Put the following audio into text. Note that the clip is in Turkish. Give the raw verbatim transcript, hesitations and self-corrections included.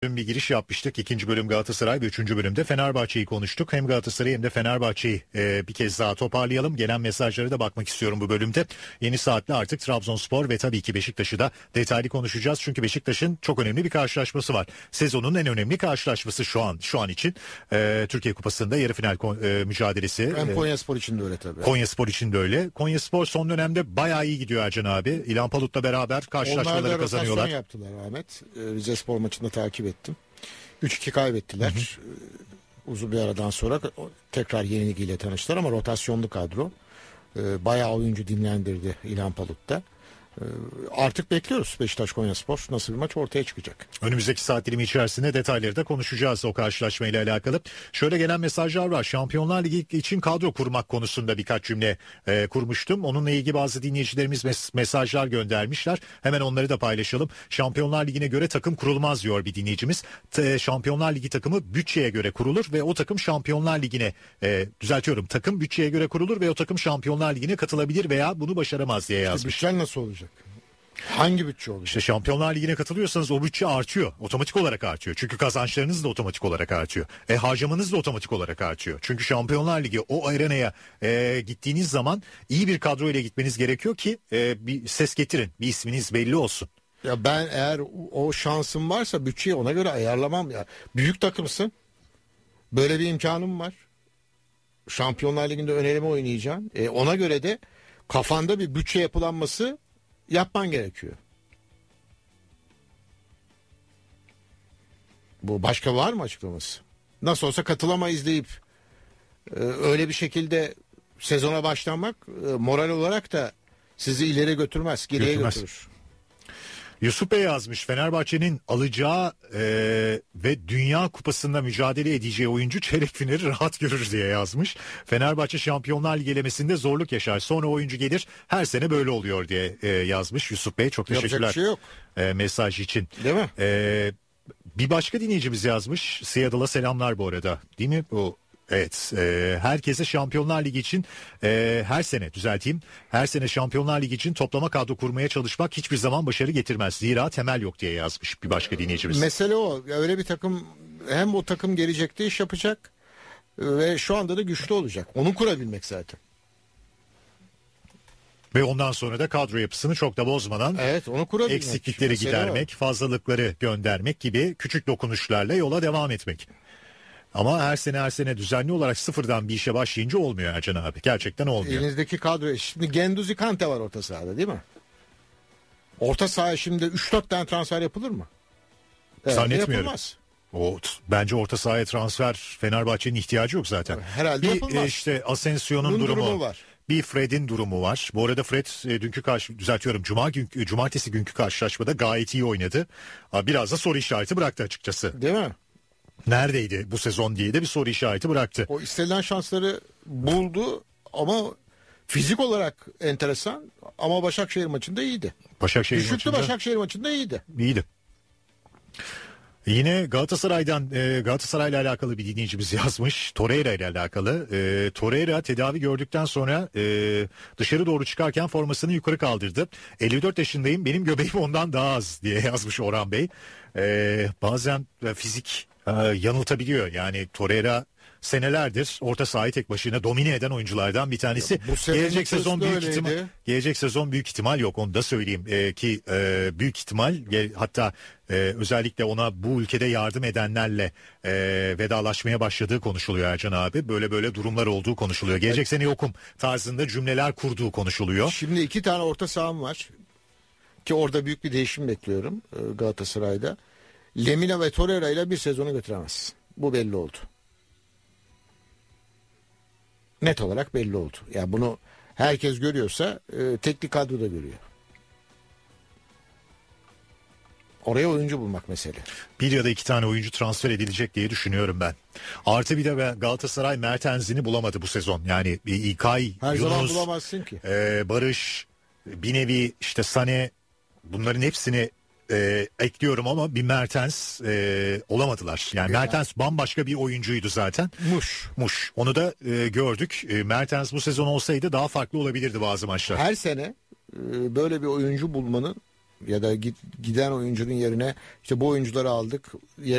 Bir giriş yapmıştık. İkinci bölüm Galatasaray ve üçüncü bölümde Fenerbahçe'yi konuştuk. Hem Galatasaray'ı hem de Fenerbahçe'yi e, bir kez daha toparlayalım. Gelen mesajlara da bakmak istiyorum bu bölümde. Yeni saatle artık Trabzonspor ve tabii ki Beşiktaş'ı da detaylı konuşacağız. Çünkü Beşiktaş'ın çok önemli bir karşılaşması var. Sezonun en önemli karşılaşması şu an şu an için. E, Türkiye Kupası'nda yarı final e, mücadelesi. Hem Konyaspor için de öyle tabii. Konyaspor için de öyle. Konyaspor son dönemde bayağı iyi gidiyor Ercan abi. İlhan Palut'la beraber karşılaşmaları kazanıyorlar. Onlar da rotasyon yaptılar Ahmet. Rizespor maçında takip ettim. üç iki kaybettiler. Hı hı. Uzun bir aradan sonra tekrar yenilgiyle tanıştılar ama rotasyonlu kadro. Bayağı oyuncu dinlendirdi İlhan Palut'ta. Artık bekliyoruz Beşiktaş Konyaspor nasıl bir maç ortaya çıkacak. Önümüzdeki saat dilimi içerisinde detayları da konuşacağız o karşılaşmayla alakalı. Şöyle gelen mesajlar var. Şampiyonlar Ligi için kadro kurmak konusunda birkaç cümle e, kurmuştum. Onunla ilgili bazı dinleyicilerimiz mes- mesajlar göndermişler. Hemen onları da paylaşalım. Şampiyonlar Ligi'ne göre takım kurulmaz diyor bir dinleyicimiz. T- Şampiyonlar Ligi takımı bütçeye göre kurulur ve o takım Şampiyonlar Ligi'ne e, düzeltiyorum. Takım bütçeye göre kurulur ve o takım Şampiyonlar Ligi'ne katılabilir veya bunu başaramaz diye yazmış. İşte bütçen nasıl olacak? Hangi bütçe olacak? İşte Şampiyonlar Ligi'ne katılıyorsanız o bütçe artıyor. Otomatik olarak artıyor. Çünkü kazançlarınız da otomatik olarak artıyor. E harcamanız da otomatik olarak artıyor. Çünkü Şampiyonlar Ligi o arenaya e, gittiğiniz zaman iyi bir kadro ile gitmeniz gerekiyor ki e, bir ses getirin. Bir isminiz belli olsun. Ya ben eğer o şansım varsa bütçeyi ona göre ayarlamam ya. Büyük takımsın. Böyle bir imkanım var. Şampiyonlar Ligi'nde ön eleme oynayacaksın. E, ona göre de kafanda bir bütçe yapılanması yapman gerekiyor. Bu başka var mı açıklaması? Nasıl olsa katılamayız deyip e, öyle bir şekilde sezona başlamak e, moral olarak da sizi ileri götürmez, geriye götürmez. götürür. Yusuf Bey yazmış, Fenerbahçe'nin alacağı e, ve Dünya Kupası'nda mücadele edeceği oyuncu çeyrek finali rahat görür diye yazmış. Fenerbahçe Şampiyonlar Ligi elemesinde zorluk yaşar. Sonra oyuncu gelir, her sene böyle oluyor diye e, yazmış Yusuf Bey. Çok teşekkürler. Yapacak bir şey yok. E, mesaj için. Değil mi? E, bir başka dinleyicimiz yazmış. Seattle'a selamlar bu arada. Değil mi bu? Evet, e, herkese Şampiyonlar Ligi için e, her sene düzelteyim. Her sene Şampiyonlar Ligi için toplama kadro kurmaya çalışmak hiçbir zaman başarı getirmez. Zira temel yok diye yazmış bir başka dinleyicimiz. Mesele o. Öyle bir takım, hem o takım gelecekte iş yapacak ve şu anda da güçlü olacak. Onu kurabilmek zaten. Ve ondan sonra da kadro yapısını çok da bozmadan evet, onu kurabilmek. Eksiklikleri Mesele gidermek, o. Fazlalıkları göndermek gibi küçük dokunuşlarla yola devam etmek. Ama her sene her sene düzenli olarak sıfırdan bir işe başlayınca olmuyor Ercan abi. Gerçekten olmuyor. Elinizdeki kadro. Şimdi Genduzi Kante var orta sahada değil mi? Orta sahaya şimdi üç dört tane transfer yapılır mı? Evet, zannetmiyorum. Yapılmaz. O, bence orta sahaya transfer Fenerbahçe'nin ihtiyacı yok zaten. Herhalde bir, yapılmaz. E, işte Asensio'nun durumu, durumu var. Bir Fred'in durumu var. Bu arada Fred e, dünkü karşı düzeltiyorum. Cuma günkü, cumartesi günkü karşılaşmada gayet iyi oynadı. Biraz da soru işareti bıraktı açıkçası. Değil mi? Neredeydi bu sezon diye de bir soru işareti bıraktı. O istenilen şansları buldu ama fizik olarak enteresan, ama Başakşehir maçında iyiydi. Başakşehir Düşüktü maçında. Başakşehir maçında iyiydi. İyiydi. Yine Galatasaray'dan e, Galatasaray'la alakalı bir dinleyicimiz yazmış. Torreira ile alakalı. E, Torreira tedavi gördükten sonra e, dışarı doğru çıkarken formasını yukarı kaldırdı. elli dört yaşındayım, benim göbeğim ondan daha az diye yazmış Orhan Bey. E, bazen e, fizik e, yanıltabiliyor. Yani Torreira senelerdir orta sahayı tek başına domine eden oyunculardan bir tanesi. Ya, gelecek sezon büyük öyleydi. ihtimal gelecek sezon büyük ihtimal yok, onu da söyleyeyim ee, ki e, büyük ihtimal hatta e, özellikle ona bu ülkede yardım edenlerle e, vedalaşmaya başladığı konuşuluyor Ercan abi. Böyle böyle durumlar olduğu konuşuluyor. Gelecek sene yokum tarzında cümleler kurduğu konuşuluyor. Şimdi iki tane orta saham var ki orada büyük bir değişim bekliyorum Galatasaray'da. Lemina ve Torreira ile bir sezonu götüremez. Bu belli oldu. Net olarak belli oldu. Ya yani bunu herkes görüyorsa e, teknik kadro da görüyor. Oraya oyuncu bulmak mesele. Bir ya da iki tane oyuncu transfer edilecek diye düşünüyorum ben. Artı bir de Galatasaray Mertens'ini bulamadı bu sezon. Yani İlkay, her Yunus, zaman bulamazsın ki. E, Barış, bir nevi işte Sané, bunların hepsini e, ekliyorum ama bir Mertens e, olamadılar. Yani ya. Mertens bambaşka bir oyuncuydu zaten. Muş. Muş. Onu da e, gördük. E, Mertens bu sezon olsaydı daha farklı olabilirdi bazı maçlar. Her sene e, böyle bir oyuncu bulmanın Ya da giden oyuncunun yerine işte bu oyuncuları aldık.